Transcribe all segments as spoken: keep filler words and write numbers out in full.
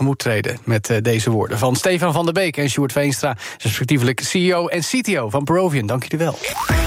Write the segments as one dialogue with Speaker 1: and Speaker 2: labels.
Speaker 1: tegemoet treden met uh, deze woorden van Stefan van der Beek en Sjoerd Veenstra, respectievelijk C E O en C T O van Perovian. Dank jullie wel.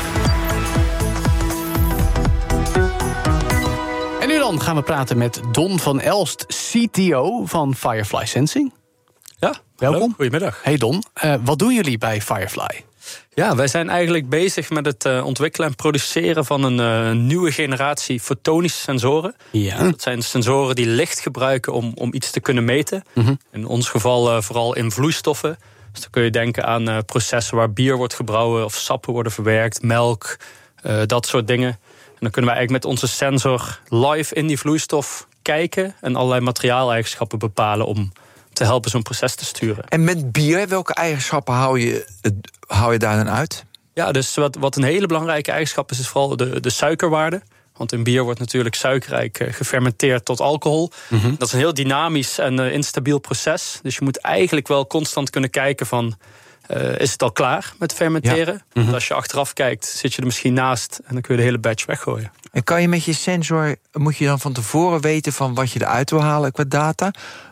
Speaker 1: En nu dan gaan we praten met Don van Elst, C T O van Firefly Sensing.
Speaker 2: Ja,
Speaker 1: welkom.
Speaker 2: Hallo, goedemiddag.
Speaker 1: Hey Don, uh, wat doen jullie bij Firefly?
Speaker 2: Ja, wij zijn eigenlijk bezig met het uh, ontwikkelen en produceren van een uh, nieuwe generatie fotonische sensoren.
Speaker 1: Ja.
Speaker 2: Dat zijn sensoren die licht gebruiken om, om iets te kunnen meten.
Speaker 1: Mm-hmm.
Speaker 2: In ons geval uh, vooral in vloeistoffen. Dus dan kun je denken aan uh, processen waar bier wordt gebrouwen of sappen worden verwerkt, melk, uh, dat soort dingen. En dan kunnen wij eigenlijk met onze sensor live in die vloeistof kijken en allerlei materiaaleigenschappen bepalen om te helpen zo'n proces te sturen.
Speaker 3: En met bier, welke eigenschappen hou je, hou je daar dan uit?
Speaker 2: Ja, dus wat, wat een hele belangrijke eigenschap is, is vooral de, de suikerwaarde. Want in bier wordt natuurlijk suikerrijk uh, gefermenteerd tot alcohol.
Speaker 1: Mm-hmm.
Speaker 2: Dat is een heel dynamisch en uh, instabiel proces. Dus je moet eigenlijk wel constant kunnen kijken van, Uh, is het al klaar met fermenteren? Ja.
Speaker 1: Mm-hmm.
Speaker 2: Want als je achteraf kijkt, zit je er misschien naast en dan kun je de hele batch weggooien.
Speaker 3: En kan je met je sensor, moet je dan van tevoren weten van wat je eruit wil halen qua data?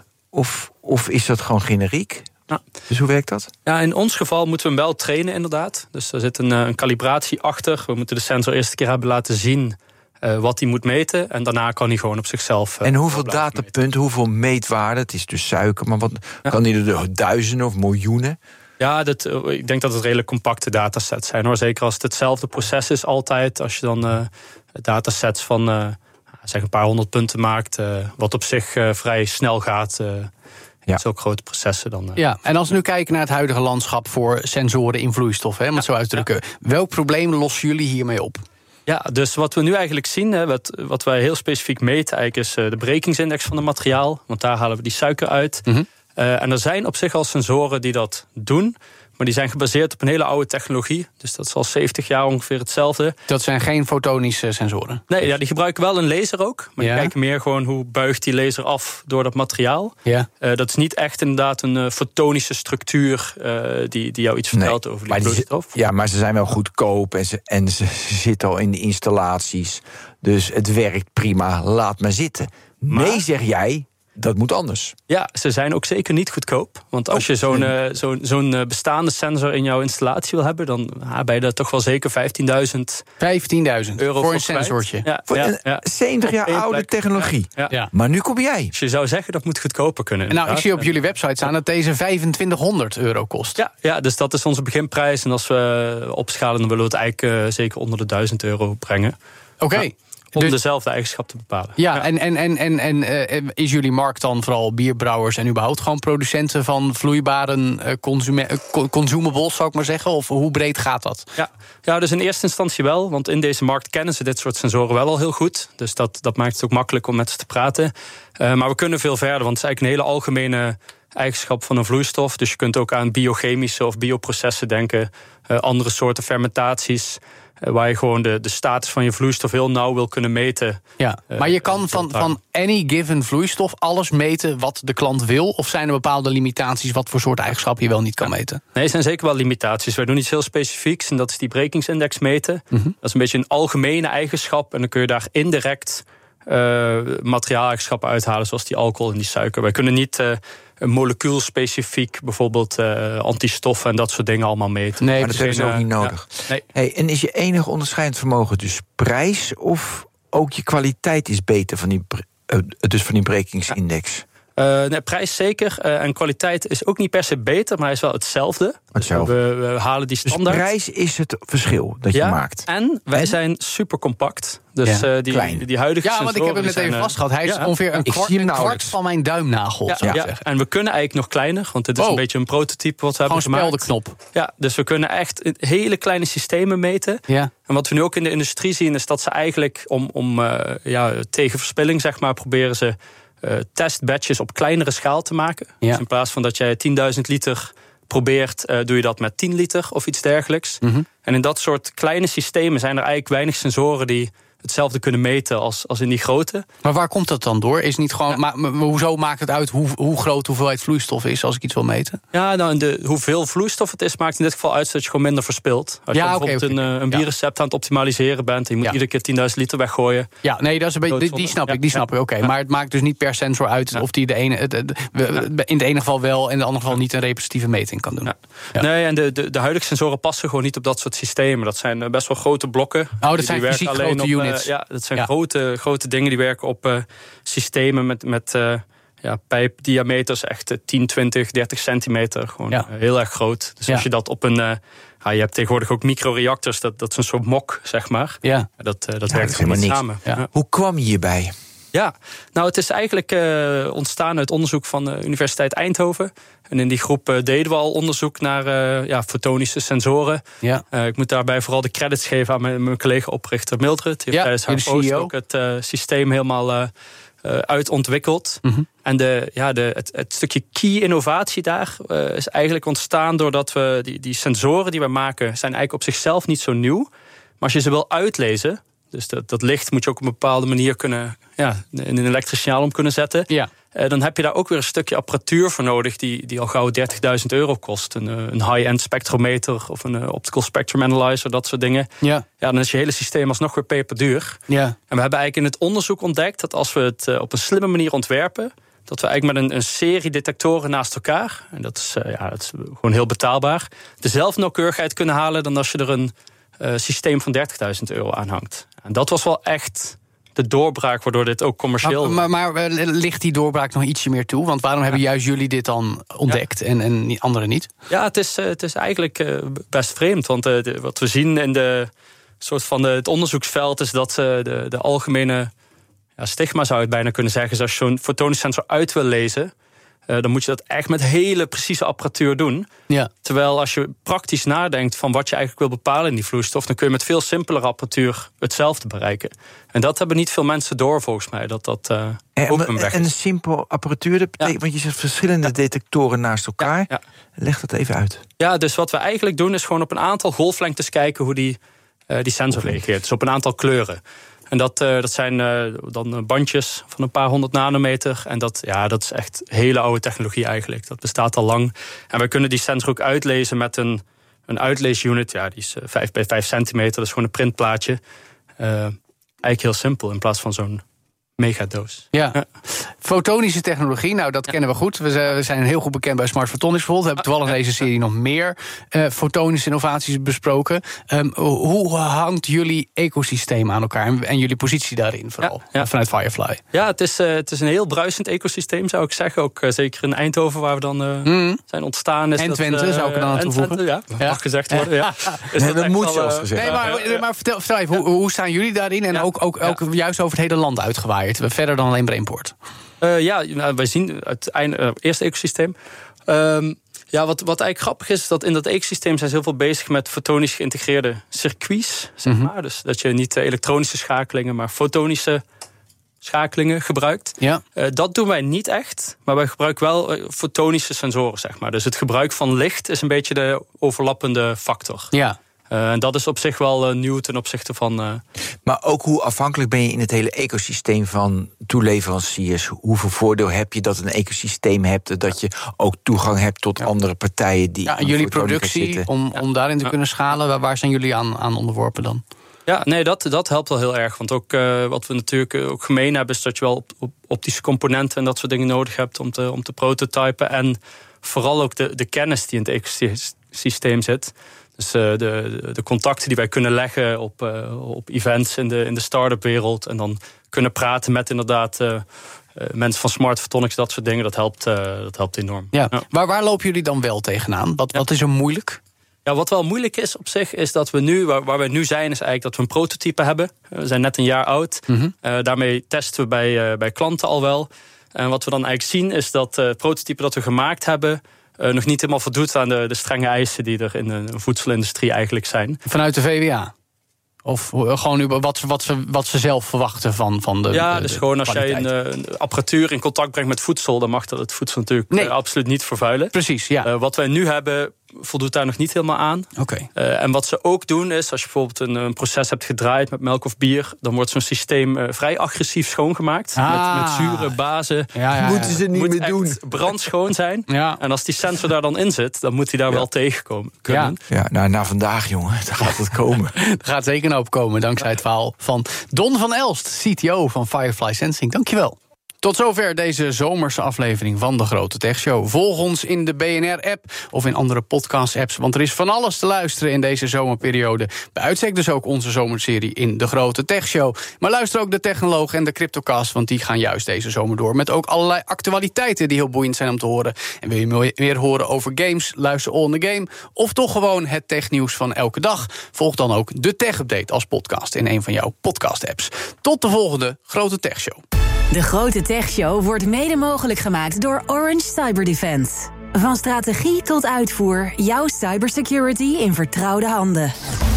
Speaker 3: Of, of is dat gewoon generiek?
Speaker 2: Ja.
Speaker 3: Dus hoe werkt dat?
Speaker 2: Ja, in ons geval moeten we hem wel trainen inderdaad. Dus er zit een, een kalibratie achter. We moeten de sensor eerst een keer hebben laten zien uh, wat hij moet meten. En daarna kan hij gewoon op zichzelf uh,
Speaker 3: En hoeveel datapunten, hoeveel meetwaarden? Het is dus suiker, maar wat ja. kan die er duizenden of miljoenen?
Speaker 2: Ja, dat, ik denk dat het redelijk compacte datasets zijn, hoor. Zeker als het hetzelfde proces is altijd. Als je dan uh, datasets van uh, zeg een paar honderd punten maakt, uh, wat op zich uh, vrij snel gaat. Uh, ja. Zulke grote processen dan. Uh,
Speaker 1: ja, en als we nu kijken naar het huidige landschap voor sensoren in vloeistoffen, hè, om het ja, zo uit te drukken. Ja. Welk probleem lossen jullie hiermee op?
Speaker 2: Ja, dus wat we nu eigenlijk zien, hè, wat, wat wij heel specifiek meten, eigenlijk is uh, de brekingsindex van het materiaal. Want daar halen we die suiker uit.
Speaker 1: Mm-hmm.
Speaker 2: Uh, en er zijn op zich al sensoren die dat doen, maar die zijn gebaseerd op een hele oude technologie. Dus dat is al zeventig jaar ongeveer hetzelfde.
Speaker 1: Dat zijn geen fotonische sensoren?
Speaker 2: Nee, ja, die gebruiken wel een laser ook. Maar
Speaker 1: ja.
Speaker 2: die kijken meer gewoon hoe buigt die laser af door dat materiaal.
Speaker 1: Ja.
Speaker 2: Uh, dat is niet echt inderdaad een uh, fotonische structuur uh, die, die jou iets vertelt nee, over die vloeistof.
Speaker 3: Ja, maar ze zijn wel goedkoop en ze, en ze zitten al in de installaties. Dus het werkt prima, laat maar zitten. Maar, nee, zeg jij, dat moet anders.
Speaker 2: Ja, ze zijn ook zeker niet goedkoop. Want als oh, je zo'n, uh, zo'n, zo'n bestaande sensor in jouw installatie wil hebben, dan uh, ben je daar toch wel zeker vijftienduizend
Speaker 1: vijftienduizend
Speaker 2: euro
Speaker 1: voor een sensortje.
Speaker 2: Ja,
Speaker 3: voor
Speaker 2: ja,
Speaker 3: een
Speaker 2: ja.
Speaker 3: zeventig jaar oude plek. technologie.
Speaker 2: Ja, ja.
Speaker 3: Maar nu kom jij.
Speaker 2: Dus je zou zeggen dat moet goedkoper kunnen.
Speaker 1: Nou, ik zie op jullie website staan dat deze vijfentwintighonderd euro kost.
Speaker 2: Ja, ja, dus dat is onze beginprijs. En als we opschalen, dan willen we het eigenlijk uh, zeker onder de duizend euro brengen.
Speaker 1: Oké. Okay.
Speaker 2: Ja. Om dus dezelfde eigenschap te bepalen.
Speaker 1: Ja, ja. en, en, en, en, en uh, is jullie markt dan vooral bierbrouwers en überhaupt gewoon producenten van vloeibare uh, consume- uh, consumables, zou ik maar zeggen? Of hoe breed gaat dat?
Speaker 2: Ja. ja, dus in eerste instantie wel. Want in deze markt kennen ze dit soort sensoren wel al heel goed. Dus dat, dat maakt het ook makkelijk om met ze te praten. Uh, maar we kunnen veel verder, want het is eigenlijk een hele algemene eigenschap van een vloeistof. Dus je kunt ook aan biochemische of bioprocessen denken. Uh, andere soorten fermentaties. Waar je gewoon de, de status van je vloeistof heel nauw wil kunnen meten.
Speaker 1: Ja, maar je kan van, van any given vloeistof alles meten wat de klant wil? Of zijn er bepaalde limitaties wat voor soort eigenschappen je wel niet kan meten?
Speaker 2: Nee, er zijn zeker wel limitaties. Wij doen iets heel specifieks en dat is die brekingsindex meten.
Speaker 1: Mm-hmm.
Speaker 2: Dat is een beetje een algemene eigenschap. En dan kun je daar indirect uh, materiaaleigenschappen uithalen, zoals die alcohol en die suiker. Wij kunnen niet Uh, een molecuul specifiek, bijvoorbeeld uh, antistoffen en dat soort dingen allemaal meten.
Speaker 3: Nee, maar dat hebben ze ook niet nodig.
Speaker 2: Ja, nee.
Speaker 3: Hey, en is je enige onderscheidend vermogen dus prijs of ook je kwaliteit is beter van die, uh, dus van die brekingsindex?
Speaker 2: Ja. Uh, nee, prijs zeker. Uh, en kwaliteit is ook niet per se beter, maar hij is wel hetzelfde.
Speaker 3: hetzelfde.
Speaker 2: Dus we, we halen die standaard.
Speaker 3: Dus prijs is het verschil dat
Speaker 2: ja,
Speaker 3: je maakt.
Speaker 2: En wij en? zijn super compact. Dus
Speaker 3: ja,
Speaker 2: uh, die, die, die huidige
Speaker 1: Ja, want ik heb hem net even
Speaker 2: zijn,
Speaker 1: vastgehad. Hij is
Speaker 2: ja,
Speaker 1: ongeveer een kwart, een kwart van mijn duimnagel.
Speaker 2: Ja,
Speaker 1: zou ik
Speaker 2: ja.
Speaker 1: zeggen.
Speaker 2: En we kunnen eigenlijk nog kleiner, want dit is
Speaker 1: oh.
Speaker 2: een beetje een prototype wat we
Speaker 1: Gewoon
Speaker 2: hebben gemaakt.
Speaker 1: speldenknop.
Speaker 2: Ja, dus we kunnen echt hele kleine systemen meten.
Speaker 1: Ja.
Speaker 2: En wat we nu ook in de industrie zien, is dat ze eigenlijk om, om uh, ja, tegen verspilling, zeg maar, proberen ze Uh, testbatches op kleinere schaal te maken.
Speaker 1: Ja.
Speaker 2: Dus in plaats van dat jij tienduizend liter probeert, uh, doe je dat met tien liter of iets dergelijks.
Speaker 1: Mm-hmm.
Speaker 2: En in dat soort kleine systemen zijn er eigenlijk weinig sensoren die hetzelfde kunnen meten als, als in die grote.
Speaker 1: Maar waar komt dat dan door? Is niet gewoon, ja. maar, maar hoezo maakt het uit hoe, hoe groot de hoeveelheid vloeistof is als ik iets wil meten?
Speaker 2: Ja, nou, de, hoeveel vloeistof het is, maakt in dit geval uit dat je gewoon minder verspilt. Als
Speaker 1: ja,
Speaker 2: je bijvoorbeeld
Speaker 1: okay, okay.
Speaker 2: een, een bierrecept ja. aan het optimaliseren bent en je moet ja. iedere keer tienduizend liter weggooien.
Speaker 1: Ja, nee, dat is een beetje, die, die snap ik, die snap ja. ik. Oké, okay. ja. Maar het maakt dus niet per sensor uit ja. of die de ene, het, het, ja. in het ene geval wel en in de andere geval niet een repetitieve meting kan doen. Ja.
Speaker 2: Ja. Nee, en de, de, de huidige sensoren passen gewoon niet op dat soort systemen. Dat zijn best wel grote blokken.
Speaker 1: Oh, dat die, zijn die fysiek grote
Speaker 2: op,
Speaker 1: units.
Speaker 2: Uh, ja, dat zijn ja. grote, grote dingen die werken op uh, systemen met, met uh, ja, pijpdiameters echt uh, tien, twintig, dertig centimeter. Gewoon ja. uh, heel erg groot. Dus ja. als je dat op een... Uh, ja, je hebt tegenwoordig ook microreactors, dat, dat is een soort mok, zeg maar.
Speaker 1: Ja.
Speaker 2: Dat, uh, dat
Speaker 3: ja,
Speaker 2: werkt helemaal
Speaker 3: niet
Speaker 2: samen.
Speaker 3: Ja. Ja. Hoe kwam je hierbij?
Speaker 2: Ja, nou het is eigenlijk uh, ontstaan uit onderzoek van de Universiteit Eindhoven. En in die groep uh, deden we al onderzoek naar uh, ja, fotonische sensoren. Ja. Uh, ik moet daarbij vooral de credits geven aan mijn, mijn collega-oprichter Mildred. Die heeft
Speaker 1: ja,
Speaker 2: tijdens haar post ook het uh, systeem helemaal uh, uh, uitontwikkeld. Mm-hmm. En de, ja, de, het, het stukje key innovatie daar uh, is eigenlijk ontstaan doordat we die, die sensoren die we maken zijn eigenlijk op zichzelf niet zo nieuw. Maar als je ze wil uitlezen, dus dat, dat licht moet je ook op een bepaalde manier kunnen, ja, in een elektrisch signaal om kunnen zetten. Ja. Uh, dan heb je daar ook weer een stukje apparatuur voor nodig die, die al gauw dertigduizend euro kost. Een, een high-end spectrometer of een uh, optical spectrum analyzer, dat soort dingen. Ja. Ja, dan is je hele systeem alsnog weer peperduur. Ja. En we hebben eigenlijk in het onderzoek ontdekt dat als we het uh, op een slimme manier ontwerpen, dat we eigenlijk met een, een serie detectoren naast elkaar, en dat is, uh, ja, dat is gewoon heel betaalbaar, dezelfde nauwkeurigheid kunnen halen dan als je er een uh, systeem van dertigduizend euro aan hangt. En dat was wel echt de doorbraak waardoor dit ook commercieel...
Speaker 1: Maar, maar, maar ligt die doorbraak nog ietsje meer toe? Want waarom ja. hebben juist jullie dit dan ontdekt ja. en, en anderen niet?
Speaker 2: Ja, het is, het is eigenlijk uh, best vreemd. Want uh, de, wat we zien in de, soort van de, het onderzoeksveld is dat uh, de, de algemene ja, stigma, zou je het bijna kunnen zeggen, is als je zo'n fotonische sensor uit wil lezen, Uh, dan moet je dat echt met hele precieze apparatuur doen. Ja. Terwijl als je praktisch nadenkt van wat je eigenlijk wil bepalen in die vloeistof, dan kun je met veel simpelere apparatuur hetzelfde bereiken. En dat hebben niet veel mensen door, volgens mij, dat dat uh,
Speaker 3: en,
Speaker 2: ook een weg is.
Speaker 3: En een simpel apparatuur, dat betekent, ja. want je zegt verschillende ja. detectoren naast elkaar. Ja. Ja. Leg dat even uit.
Speaker 2: Ja, dus wat we eigenlijk doen is gewoon op een aantal golflengtes kijken hoe die, uh, die sensor reageert. Dus op een aantal kleuren. En dat, uh, dat zijn uh, dan bandjes van een paar honderd nanometer. En dat, ja, dat is echt hele oude technologie eigenlijk. Dat bestaat al lang. En we kunnen die sensor ook uitlezen met een, een uitleesunit. Ja, die is uh, vijf bij vijf centimeter. Dat is gewoon een printplaatje. Uh, eigenlijk heel simpel in plaats van zo'n megadoos.
Speaker 1: Ja. ja. Fotonische technologie, nou dat ja. kennen we goed. We zijn, we zijn heel goed bekend bij Smart Photonics bijvoorbeeld. We hebben toevallig in deze serie nog meer uh, fotonische innovaties besproken. Um, hoe hangt jullie ecosysteem aan elkaar en, en jullie positie daarin vooral, ja. Ja. vanuit Firefly?
Speaker 2: Ja, het is, uh, het is een heel bruisend ecosysteem, zou ik zeggen. Ook uh, zeker in Eindhoven, waar we dan uh, mm. zijn ontstaan. Is
Speaker 1: en Twente, dat, uh, zou ik er dan aan toevoegen.
Speaker 2: Ja, ja, mag gezegd worden. Ja.
Speaker 3: Is nee, dat, dat moet zelfs uh, gezegd.
Speaker 1: Nee, maar, ja. maar vertel, vertel even, hoe, hoe staan jullie daarin? En ja. ook, ook, ook ja. juist over het hele land uitgewaaid. Verder dan alleen Brainport.
Speaker 2: Uh, ja, nou, wij zien het einde, uh, eerste ecosysteem. Um, ja, wat, wat eigenlijk grappig is, is dat in dat ecosysteem zijn ze heel veel bezig met fotonisch geïntegreerde circuits, zeg maar. Mm-hmm. Dus dat je niet elektronische schakelingen, maar fotonische schakelingen gebruikt. Ja. Uh, dat doen wij niet echt, maar wij gebruiken wel uh, fotonische sensoren, zeg maar. Dus het gebruik van licht is een beetje de overlappende factor. Ja. Uh, en dat is op zich wel uh, nieuw ten opzichte van... Uh...
Speaker 3: Maar ook hoe afhankelijk ben je in het hele ecosysteem van toeleveranciers? Hoeveel voordeel heb je dat een ecosysteem hebt, dat je ook toegang hebt tot ja. andere partijen die...
Speaker 1: Ja, en jullie productie, om, ja. om daarin te ja. kunnen schalen, waar, waar zijn jullie aan, aan onderworpen dan?
Speaker 2: Ja, nee, dat, dat helpt wel heel erg. Want ook uh, wat we natuurlijk ook gemeen hebben, is dat je wel op, op optische componenten en dat soort dingen nodig hebt om te, om te prototypen. En vooral ook de, de kennis die in het ecosysteem zit. Dus uh, de, de contacten die wij kunnen leggen op, uh, op events in de, in de start-up wereld. En dan kunnen praten met inderdaad uh, uh, mensen van Smart Photonics, dat soort dingen. Dat helpt, uh, dat helpt enorm.
Speaker 1: Ja. Ja. Waar, waar lopen jullie dan wel tegenaan? Wat, ja. wat is er moeilijk?
Speaker 2: Ja, wat wel moeilijk is op zich, is dat we nu, waar, waar we nu zijn, is eigenlijk dat we een prototype hebben. We zijn net een jaar oud. Mm-hmm. Uh, daarmee testen we bij, uh, bij klanten al wel. En wat we dan eigenlijk zien, is dat uh, het prototype dat we gemaakt hebben Uh, nog niet helemaal voldoet aan de, de strenge eisen die er in de voedselindustrie eigenlijk zijn.
Speaker 1: Vanuit de V W A? Of gewoon wat, wat, ze, wat ze zelf verwachten van, van de
Speaker 2: Ja,
Speaker 1: de,
Speaker 2: dus gewoon als kwaliteit. jij een, een apparatuur in contact brengt met voedsel, dan mag dat het voedsel natuurlijk nee. uh, absoluut niet vervuilen.
Speaker 1: Precies, ja.
Speaker 2: Uh, wat wij nu hebben, voldoet daar nog niet helemaal aan.
Speaker 1: Okay.
Speaker 2: Uh, en wat ze ook doen is, als je bijvoorbeeld een, een proces hebt gedraaid met melk of bier, dan wordt zo'n systeem uh, vrij agressief schoongemaakt.
Speaker 1: Ah.
Speaker 2: Met, met zure bazen.
Speaker 1: Ja, ja, ja.
Speaker 3: Moeten ze niet
Speaker 2: moet
Speaker 3: meer
Speaker 2: echt
Speaker 3: doen.
Speaker 2: brandschoon zijn.
Speaker 1: Ja.
Speaker 2: En als die sensor daar dan in zit, dan moet hij daar
Speaker 3: Ja.
Speaker 2: wel tegenkomen kunnen.
Speaker 1: Ja.
Speaker 3: Ja, nou, na vandaag, jongen, daar gaat het komen.
Speaker 1: Er gaat zeker een hoop komen dankzij het verhaal van Don van Elst, C T O van Firefly Sensing. Dankjewel. Tot zover deze zomerse aflevering van de Grote Tech Show. Volg ons in de B N R-app of in andere podcast-apps, want er is van alles te luisteren in deze zomerperiode. Bij uitstek dus ook onze zomerserie in de Grote Tech Show. Maar luister ook de Technoloog en de Cryptocast, want die gaan juist deze zomer door met ook allerlei actualiteiten die heel boeiend zijn om te horen. En wil je meer horen over games, luister All in the Game, of toch gewoon het technieuws van elke dag? Volg dan ook de Tech Update als podcast in een van jouw podcast-apps. Tot de volgende Grote Tech Show.
Speaker 4: De Grote Tech Show wordt mede mogelijk gemaakt door Orange Cyber Defense. Van strategie tot uitvoer, jouw cybersecurity in vertrouwde handen.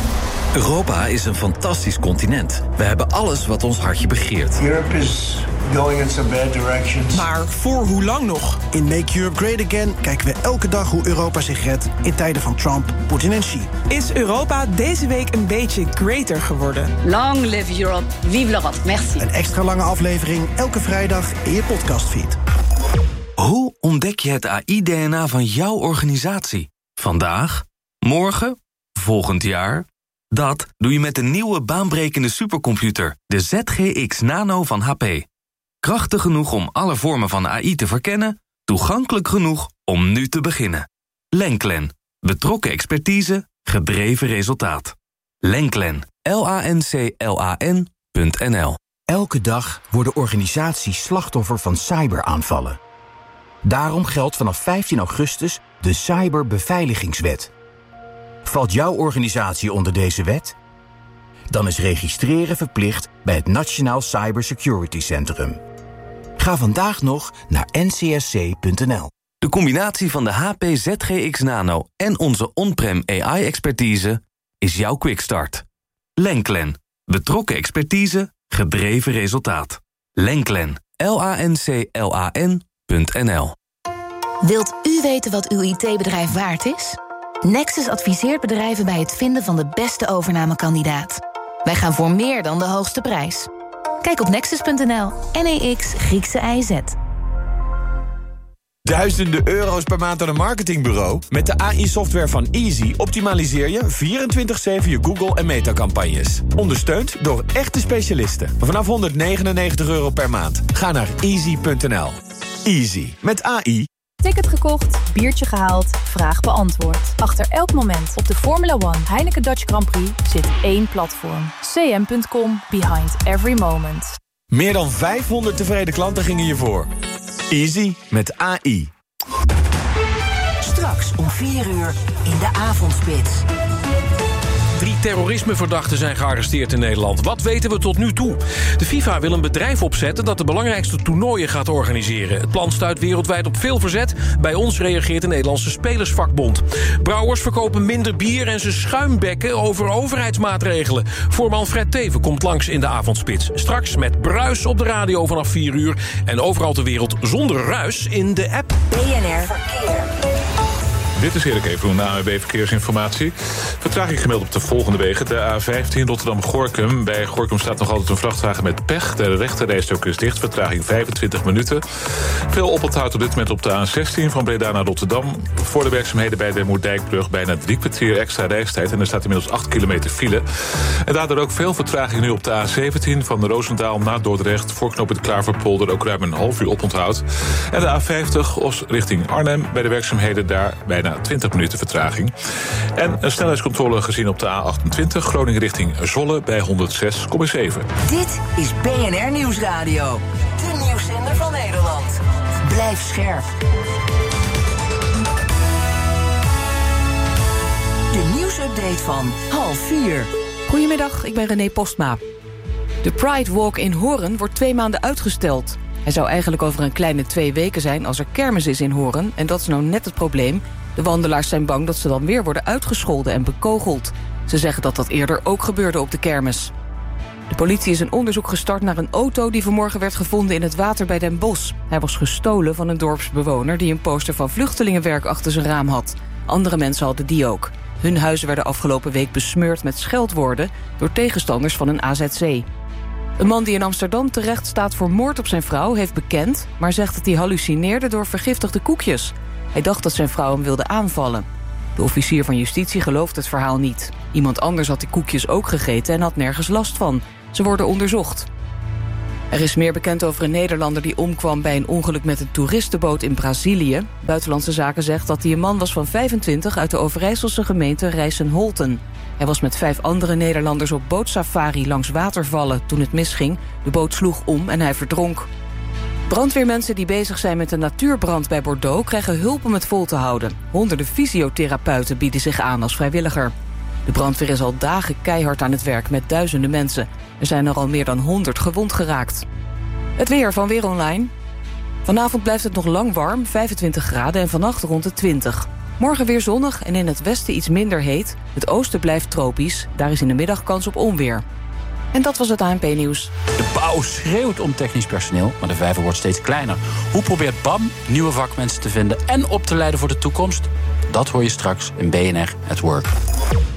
Speaker 5: Europa is een fantastisch continent. We hebben alles wat ons hartje begeert.
Speaker 6: Europe is going in some bad directions.
Speaker 7: Maar voor hoe lang nog? In Make Europe Great Again kijken we elke dag hoe Europa zich redt in tijden van Trump, Poetin en Xi.
Speaker 8: Is Europa deze week een beetje greater geworden?
Speaker 9: Long live Europe, vive l'Europe, merci.
Speaker 7: Een extra lange aflevering elke vrijdag in je podcastfeed.
Speaker 5: Hoe ontdek je het A I-D N A van jouw organisatie? Vandaag? Morgen? Volgend jaar? Dat doe je met de nieuwe baanbrekende supercomputer, de Z G X Nano van H P. Krachtig genoeg om alle vormen van A I te verkennen, toegankelijk genoeg om nu te beginnen. Lenklen. Betrokken expertise, gedreven resultaat. Lenklen. L A N C L A N punt N L.
Speaker 10: Elke dag worden organisaties slachtoffer van cyberaanvallen. Daarom geldt vanaf vijftien augustus de Cyberbeveiligingswet. Valt jouw organisatie onder deze wet? Dan is registreren verplicht bij het Nationaal Cybersecurity Centrum. Ga vandaag nog naar N C S C punt N L.
Speaker 5: De combinatie van de H P Z G X Nano en onze on-prem A I-expertise is jouw quickstart. Lenklen. Betrokken expertise, gedreven resultaat. Lenklen. L A N C L A N punt N L.
Speaker 4: Wilt u weten wat uw I T-bedrijf waard is? Nexus adviseert bedrijven bij het vinden van de beste overnamekandidaat. Wij gaan voor meer dan de hoogste prijs. Kijk op nexus punt N L. N E X Griekse I Z.
Speaker 11: Duizenden euro's per maand aan een marketingbureau? Met de A I-software van Easy optimaliseer je vierentwintig zeven je Google- en Meta-campagnes. Ondersteund door echte specialisten. Vanaf honderdnegenennegentig euro per maand. Ga naar easy punt N L. Easy. Met A I.
Speaker 12: Ticket gekocht, biertje gehaald, vraag beantwoord. Achter elk moment op de Formula One Heineken Dutch Grand Prix zit één platform. C M punt com, behind every moment.
Speaker 11: Meer dan vijfhonderd tevreden klanten gingen hiervoor. Easy met A I.
Speaker 13: Straks om vier uur in de avondspits.
Speaker 14: Drie terrorismeverdachten zijn gearresteerd in Nederland. Wat weten we tot nu toe? De FIFA wil een bedrijf opzetten dat de belangrijkste toernooien gaat organiseren. Het plan stuit wereldwijd op veel verzet. Bij ons reageert de Nederlandse Spelersvakbond. Brouwers verkopen minder bier en ze schuimbekken over overheidsmaatregelen. Voorman Fred Teven komt langs in de avondspits. Straks met bruis op de radio vanaf vier uur. En overal ter wereld zonder ruis in de app.
Speaker 13: B N R Verkeer.
Speaker 15: Dit is Erik Evenhoen, de A N W B Verkeersinformatie. Vertraging gemeld op de volgende wegen. De A vijftien Rotterdam-Gorinchem. Bij Gorinchem staat nog altijd een vrachtwagen met pech. De rechterrijstrook is dicht, vertraging vijfentwintig minuten. Veel oponthoud op dit moment op de A zestien van Breda naar Rotterdam. Voor de werkzaamheden bij de Moerdijkbrug bijna drie kwartier extra reistijd. En er staat inmiddels acht kilometer file. En daardoor ook veel vertraging nu op de A zeventien van Roosendaal naar Dordrecht. Voor knooppunt Klaverpolder ook ruim een half uur oponthoud. En de A vijftig Os richting Arnhem. Bij de werkzaamheden daar bijna twintig minuten vertraging. En een snelheidscontrole gezien op de A achtentwintig... Groningen richting Zwolle bij honderdzes komma zeven.
Speaker 13: Dit is B N R Nieuwsradio. De nieuwszender van Nederland. Blijf scherp. De nieuwsupdate van half vier.
Speaker 16: Goedemiddag, ik ben René Postma. De Pride Walk in Hoorn wordt twee maanden uitgesteld. Hij zou eigenlijk over een kleine twee weken zijn als er kermis is in Hoorn. En dat is nou net het probleem. De wandelaars zijn bang dat ze dan weer worden uitgescholden en bekogeld. Ze zeggen dat dat eerder ook gebeurde op de kermis. De politie is een onderzoek gestart naar een auto die vanmorgen werd gevonden in het water bij Den Bosch. Hij was gestolen van een dorpsbewoner die een poster van vluchtelingenwerk achter zijn raam had. Andere mensen hadden die ook. Hun huizen werden afgelopen week besmeurd met scheldwoorden door tegenstanders van een A Z C. Een man die in Amsterdam terecht staat voor moord op zijn vrouw heeft bekend, maar zegt dat hij hallucineerde door vergiftigde koekjes. Hij dacht dat zijn vrouw hem wilde aanvallen. De officier van justitie gelooft het verhaal niet. Iemand anders had die koekjes ook gegeten en had nergens last van. Ze worden onderzocht. Er is meer bekend over een Nederlander die omkwam bij een ongeluk met een toeristenboot in Brazilië. Buitenlandse Zaken zegt dat hij een man was van vijfentwintig uit de Overijsselse gemeente Rijssenholten. Hij was met vijf andere Nederlanders op bootsafari langs watervallen toen het misging. De boot sloeg om en hij verdronk. Brandweermensen die bezig zijn met een natuurbrand bij Bordeaux krijgen hulp om het vol te houden. Honderden fysiotherapeuten bieden zich aan als vrijwilliger. De brandweer is al dagen keihard aan het werk met duizenden mensen. Er zijn er al meer dan honderd gewond geraakt. Het weer van Weer Online. Vanavond blijft het nog lang warm, vijfentwintig graden en vannacht rond de twintig. Morgen weer zonnig en in het westen iets minder heet. Het oosten blijft tropisch, daar is in de middag kans op onweer. En dat was het A N P-nieuws.
Speaker 17: De bouw schreeuwt om technisch personeel, maar de vijver wordt steeds kleiner. Hoe probeert B A M nieuwe vakmensen te vinden en op te leiden voor de toekomst? Dat hoor je straks in B N R at Work.